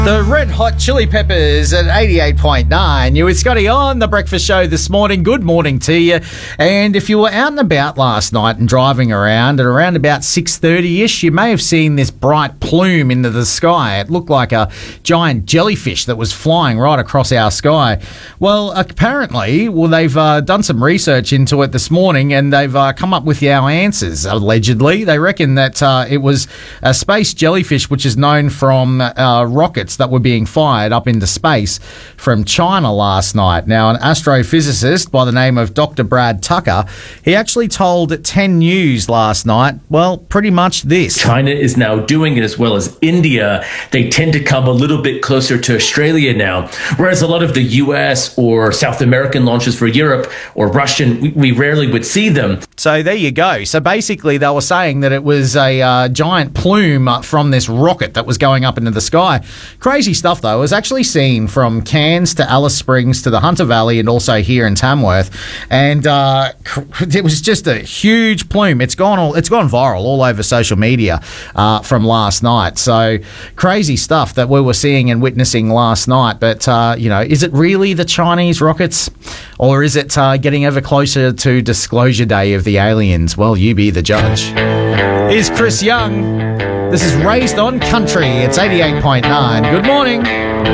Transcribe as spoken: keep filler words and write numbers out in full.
The Red Hot Chili Peppers at eighty-eight point nine. You with Scotty on The Breakfast Show this morning. Good morning to you. And if you were out and about last night and driving around at around about six thirty-ish, you may have seen this bright plume into the sky. It looked like a giant jellyfish that was flying right across our sky. Well, apparently, well, they've uh, done some research into it this morning and they've uh, come up with our answers, allegedly. They reckon that uh, it was a space jellyfish which is known from uh, rockets that were being fired up into space from China last night. Now, an astrophysicist by the name of Doctor Brad Tucker, he actually told ten News last night, well, pretty much this. China is now doing it as well as India. They tend to come a little bit closer to Australia now, whereas a lot of the U S or South American launches for Europe or Russian, we, we rarely would see them. So there you go. So basically they were saying that it was a uh, giant plume from this rocket that was going up into the sky. Crazy stuff, though. It was actually seen from Cairns to Alice Springs to the Hunter Valley and also here in Tamworth. And uh, it was just a huge plume. It's gone all, it's gone viral all over social media uh, from last night. So crazy stuff that we were seeing and witnessing last night. But, uh, you know, is it really the Chinese rockets or is it uh, getting ever closer to Disclosure Day of the aliens? Well, you be the judge. Here's Chris Young. This is Raised on Country. It's eighty-eight point nine. Good morning.